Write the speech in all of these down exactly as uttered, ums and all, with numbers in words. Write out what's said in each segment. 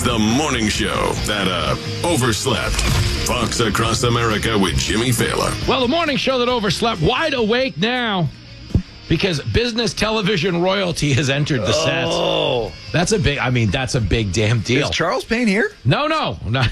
It's the morning show that uh, overslept. Fox Across America with Jimmy Fallon. Well, the morning show that overslept, wide awake now because business television royalty has entered the set. Oh. That's a big, I mean, that's a big damn deal. Is Charles Payne here? No, no. no.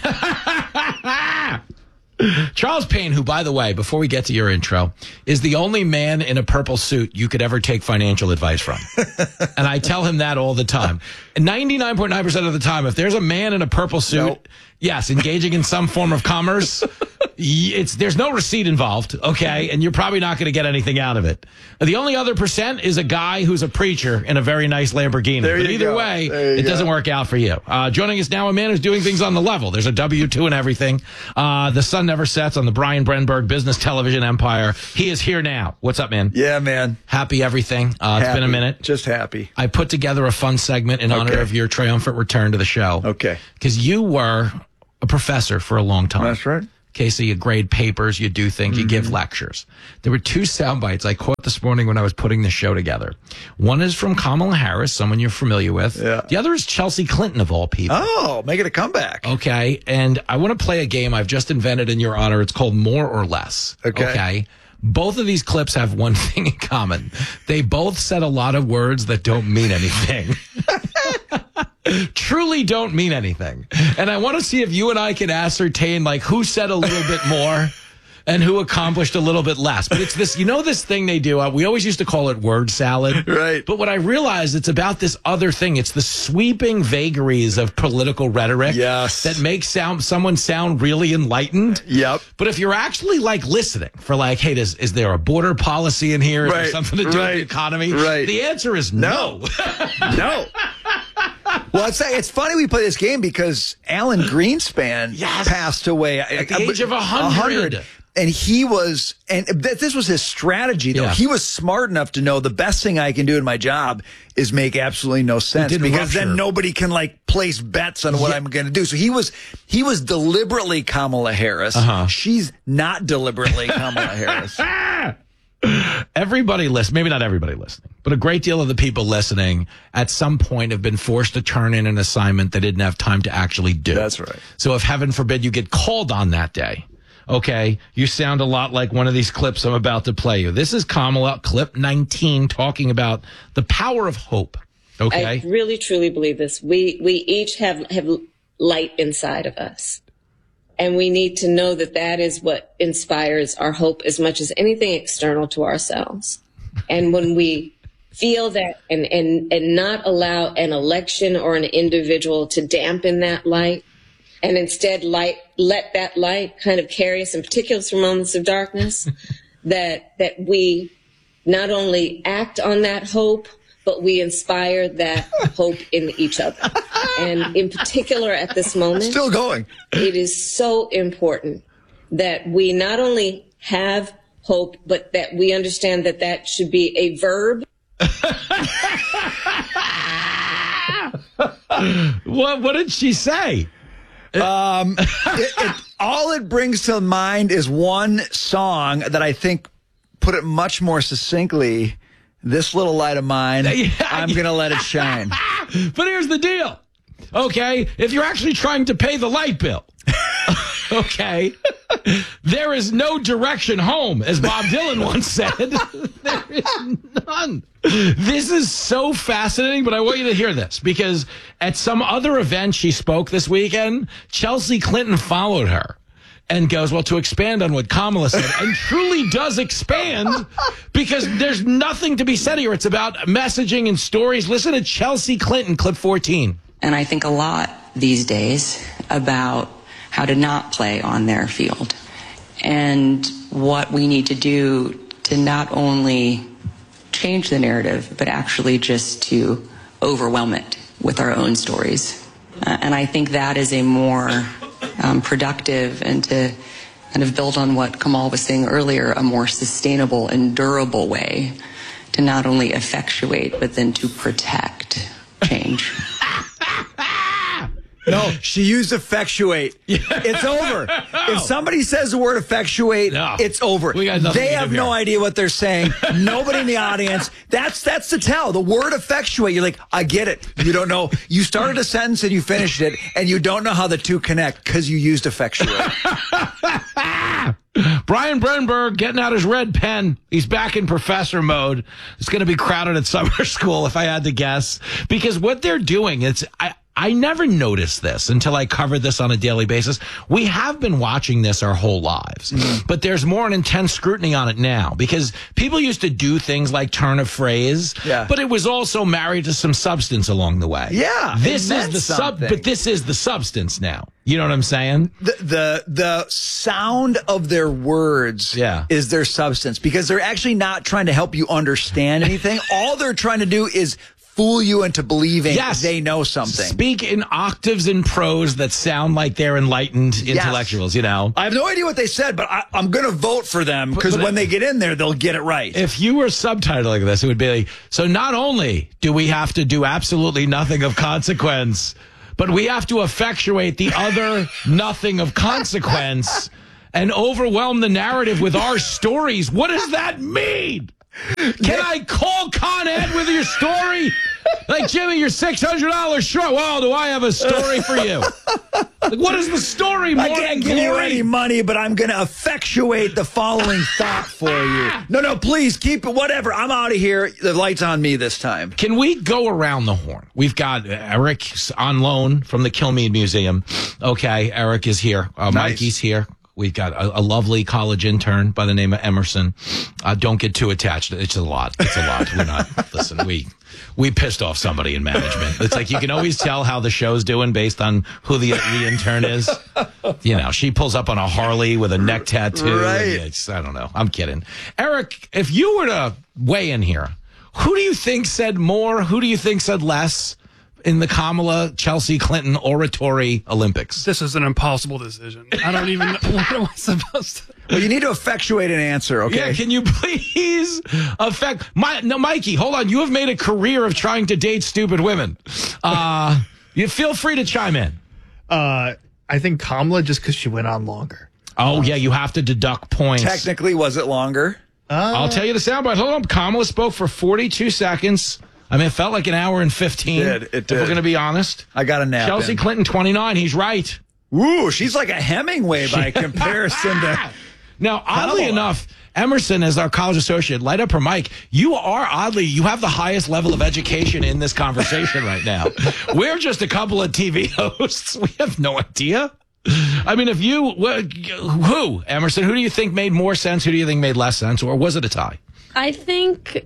Charles Payne, who, by the way, before we get to your intro, is the only man in a purple suit you could ever take financial advice from. And I tell him that all the time. ninety-nine point nine percent of the time, if there's a man in a purple suit, Nope. yes, engaging in some form of commerce, it's there's no receipt involved, okay? And you're probably not going to get anything out of it. The only other percent is a guy who's a preacher in a very nice Lamborghini. There but you either go. way, There you it go. doesn't work out for you. Uh, joining us now, a man who's doing things on the level. There's a W two and everything. Uh, the sun never sets on the Brian Brenberg business television empire. He is here now. What's up, man? Yeah, man. Happy everything. Uh, it's Happy. been a minute. Just happy. I put together a fun segment in honor Okay. of your triumphant return to the show. Okay. Because you were a professor for a long time. That's right. Okay, so you grade papers, you do things, you give lectures. There were two sound bites I caught this morning when I was putting the show together. One is from Kamala Harris, someone you're familiar with. Yeah. The other is Chelsea Clinton, of all people. Oh, make it a comeback. Okay, and I want to play a game I've just invented in your honor. It's called More or Less. Okay. Okay. Both of these clips have one thing in common. They both said a lot of words that don't mean anything. Truly don't mean anything. And I want to see if you and I can ascertain, like, who said a little bit more and who accomplished a little bit less. But it's this, you know, this thing they do. Uh, we always used to call it word salad. Right. But what I realized, it's about this other thing. It's the sweeping vagaries of political rhetoric. Yes. That makes sound someone sound really enlightened. Yep. But if you're actually like listening for like, hey, does, is there a border policy in here? Is there Right, something to do right, with the economy? right. The answer is no. No. Well, it's it's funny we play this game because Alan Greenspan Yes. passed away At the age of one hundred. And he was, and th- this was his strategy, though. Yeah. He was smart enough to know the best thing I can do in my job is make absolutely no sense did because rupture. then nobody can like place bets on what Yeah. I'm going to do. So he was, he was deliberately Kamala Harris. Uh-huh. She's not deliberately Kamala Harris. Everybody listen, maybe not everybody listening, but a great deal of the people listening at some point have been forced to turn in an assignment they didn't have time to actually do. That's right. So if heaven forbid you get called on that day, okay, you sound a lot like one of these clips I'm about to play you. This is Kamala, clip nineteen, talking about the power of hope. Okay. I really, truly believe this. We we each have have light inside of us. And we need to know that that is what inspires our hope as much as anything external to ourselves. And when we feel that and, and, and not allow an election or an individual to dampen that light, and instead light, let that light kind of carry us in particular through moments of darkness, that, that we not only act on that hope, but we inspire that hope in each other. And in particular at this moment, Still going. it is so important that we not only have hope, but that we understand that that should be a verb. What, what did she say? Um, it, it, all it brings to mind is one song that I think put it much more succinctly. This little light of mine, Yeah, I'm going to let it shine. But here's the deal. Okay, if you're actually trying to pay the light bill, okay, there is no direction home, as Bob Dylan once said. There is none. This is so fascinating, but I want you to hear this, because at some other event she spoke this weekend, Chelsea Clinton followed her and goes, well, to expand on what Kamala said, and truly does expand, because there's nothing to be said here. It's about messaging and stories. Listen to Chelsea Clinton, clip fourteen. And I think a lot these days about how to not play on their field and what we need to do to not only change the narrative, but actually just to overwhelm it with our own stories. Uh, and I think that is a more um, productive and to kind of build on what Kamal was saying earlier, a more sustainable and durable way to not only effectuate, but then to protect change. No, she used effectuate. It's over. If somebody says the word effectuate, No. it's over. We got nothing They to have give no here. idea what they're saying. Nobody in the audience. That's that's the tell. The word effectuate. You're like, I get it. You don't know. You started a sentence and you finished it, and you don't know how the two connect because you used effectuate. Brian Brenberg getting out his red pen. He's back in professor mode. It's going to be crowded at summer school, if I had to guess, because what they're doing, it's I. I never noticed this until I covered this on a daily basis. We have been watching this our whole lives, mm. but there's more an intense scrutiny on it now because people used to do things like turn a phrase, yeah. but it was also married to some substance along the way. Yeah, this it is meant the sub, something. but this is the substance now. You know what I'm saying? The the the sound of their words Yeah. is their substance because they're actually not trying to help you understand anything. All they're trying to do is fool you into believing Yes. they know something. Speak in octaves and prose that sound like they're enlightened Yes. intellectuals, you know? I have no idea what they said, but I, I'm going to vote for them because But- when they get in there, they'll get it right. If you were subtitling this, it would be like, so not only do we have to do absolutely nothing of consequence, but we have to effectuate the other nothing of consequence and overwhelm the narrative with our stories. What does that mean? Can I call Con Ed with your story? Like, Jimmy, you're six hundred dollars short. Well, do I have a story for you? Like, what is the story? I Morning can't give you Glory? any money, but I'm going to effectuate the following thought for you. No, no, please keep it. Whatever. I'm out of here. The light's on me this time. Can we go around the horn? We've got Eric on loan from the Kilmeade Museum. Okay, Eric is here. Uh, Nice. Mikey's here. We've got a, a lovely college intern by the name of Emerson. Uh, don't get too attached. It's a lot. It's a lot. We're not, listen, we, we pissed off somebody in management. It's like you can always tell how the show's doing based on who the, the intern is. You know, she pulls up on a Harley with a neck tattoo. Right. It's, I don't know. I'm kidding. Eric, if you were to weigh in here, who do you think said more? Who do you think said less in the Kamala Chelsea Clinton oratory Olympics? This is an impossible decision. I don't even know. What am I supposed to? Well, you need to effectuate an answer, okay? Yeah, can you please affect my no, Mikey? Hold on, you have made a career of trying to date stupid women. Uh, you feel free to chime in. Uh, I think Kamala just because she went on longer. Oh yeah, you have to deduct points. Technically, was it longer? Uh, I'll tell you the soundbite. Hold on, Kamala spoke for forty-two seconds. I mean, it felt like an hour and fifteen. It did, it If did. we're going to be honest. I got a nap Chelsea in. Clinton, twenty-nine. He's right. Ooh, she's like a Hemingway by comparison to... Now, oddly Kamala. enough, Emerson, as our college associate, light up her mic. You are oddly, you have the highest level of education in this conversation right now. We're just a couple of T V hosts. We have no idea. I mean, if you, wh- who, Emerson, who do you think made more sense? Who do you think made less sense? Or was it a tie? I think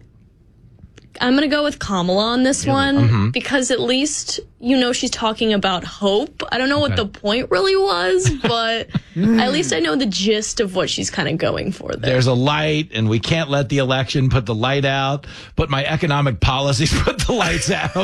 I'm going to go with Kamala on this one Mm-hmm. because at least, you know, she's talking about hope. I don't know what Okay. the point really was, but at least I know the gist of what she's kind of going for there. There's a light, and we can't let the election put the light out, but my economic policies put the lights out.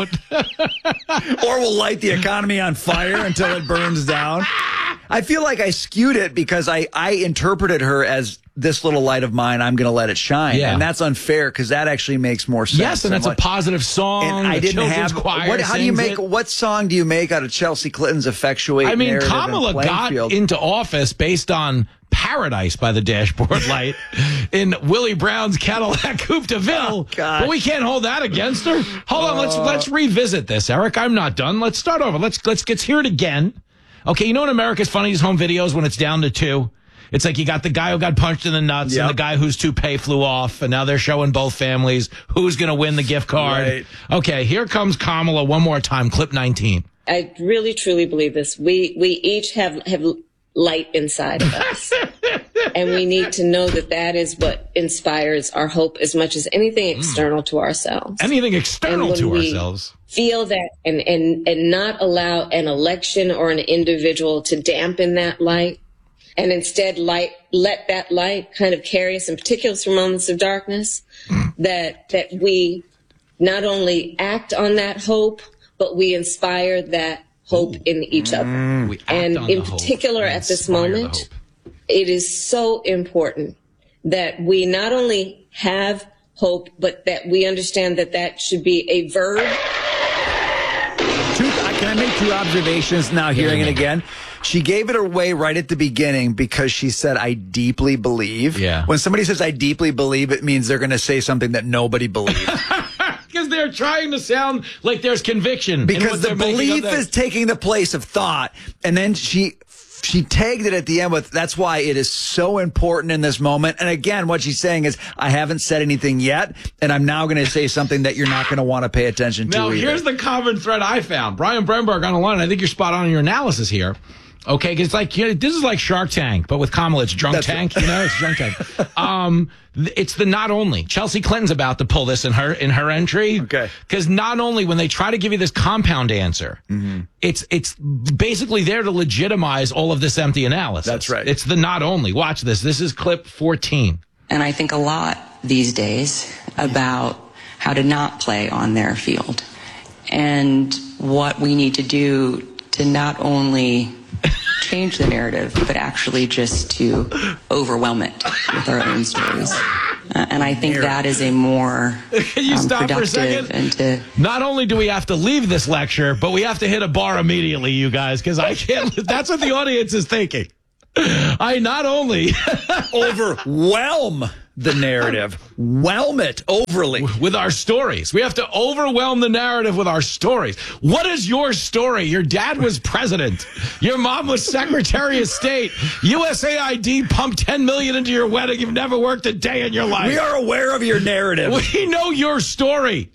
Or we'll light the economy on fire until it burns down. I feel like I skewed it because I, I interpreted her as this little light of mine, I'm going to let it shine. Yeah. And that's unfair because that actually makes more sense. Yes, and than that's a what- positive song. And I The didn't children's have. choir What, how do you sings make? it. What song do you make out of Chelsea Clinton's effectuate? I mean, narrative and Kamala playing got field? into office based on Paradise by the Dashboard Light in Willie Brown's Cadillac Coupe de Ville. Oh, God. But we can't hold that against her. Hold on, let's let's revisit this, Eric. I'm not done. Let's start over. Let's let's let's hear it again. Okay, you know in America's Funniest Home Videos when it's down to two? It's like you got the guy who got punched in the nuts Yep. and the guy whose toupee flew off, and now they're showing both families who's going to win the gift card. Right. Okay, here comes Kamala one more time, clip nineteen. I really truly believe this. We we each have have light inside of us, and we need to know that that is what inspires our hope as much as anything external to ourselves. Anything external And when to we ourselves. Feel that and and and not allow an election or an individual to dampen that light, and instead light let that light kind of carry us in particular through moments of darkness. that that we not only act on that hope, but we inspire that hope in each other. We act And on in the hope. particular, We at this inspire the moment, hope. it is so important that we not only have hope, but that we understand that that should be a verb. Two, I Can I make two observations now hearing it again? She gave it away right at the beginning because she said, I deeply believe. Yeah. When somebody says, I deeply believe, it means they're going to say something that nobody believes. Because they're trying to sound like there's conviction. Because the belief is taking the place of thought. And then she she tagged it at the end with, that's why it is so important in this moment. And again, what she's saying is, I haven't said anything yet, and I'm now going to say something that you're not going to want to pay attention to Now, either. here's the common thread I found. Brian Bremberg on the line. I think you're spot on in your analysis here. Okay, because like you know, this is like Shark Tank, but with Kamala, it's Drunk That's Tank. right. You know, it's Drunk Tank. Um, th- it's the not only. Chelsea Clinton's about to pull this in her in her entry. Okay, because not only when they try to give you this compound answer, mm-hmm. it's it's basically there to legitimize all of this empty analysis. That's right. It's the not only. Watch this. This is clip fourteen. And I think a lot these days about how to not play on their field and what we need to do to not only change the narrative, but actually just to overwhelm it with our own stories. Uh, and I think that is a more Can you um, stop for a productive second? and to Not only do we have to leave this lecture, but we have to hit a bar immediately, you guys, because I can't. That's what the audience is thinking. I not only overwhelm the narrative, whelm it overly with our stories. We have to overwhelm the narrative with our stories. What is your story? Your dad was president. Your mom was Secretary of State. U S A I D pumped ten million dollars into your wedding. You've never worked a day in your life. We are aware of your narrative. We know your story.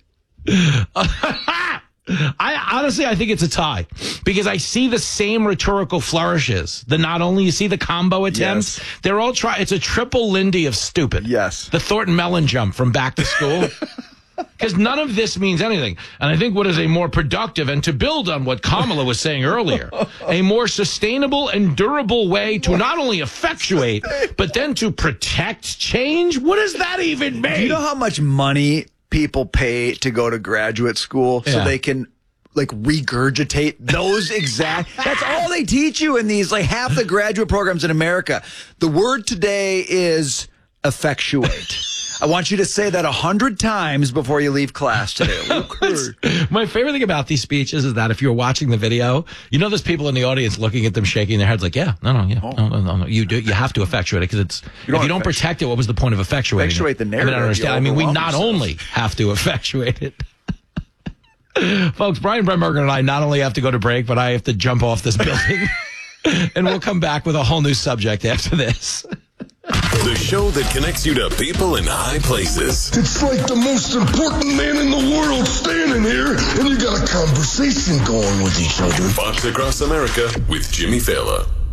I honestly, I think it's a tie because I see the same rhetorical flourishes. The not only you see the combo attempts, yes. They're all try. It's a triple Lindy of stupid. Yes, the Thornton Mellon jump from Back to School. Because none of this means anything. And I think what is a more productive, and to build on what Kamala was saying earlier, a more sustainable and durable way to not only effectuate, but then to protect change. What does that even mean? Do you know how much money people pay to go to graduate school so yeah. they can like regurgitate those exact that's all they teach you in these like half the graduate programs in America. The word today is effectuate. I want you to say that a hundred times before you leave class today. My favorite thing about these speeches is that if you're watching the video, you know there's people in the audience looking at them shaking their heads like, yeah, no, no, yeah, oh. no, no, no, no. You do, you have to effectuate it because it's you if you don't protect it, what was the point of effectuating effectuate it? the narrative. I mean, I don't understand. I mean, we not yourself. only have to effectuate it. Folks, Brian Bremberger and I not only have to go to break, but I have to jump off this building. And we'll come back with a whole new subject after this. The show that connects you to people in high places. It's like the most important man in the world standing here, and you got a conversation going with each other. Fox Across America with Jimmy Fallon.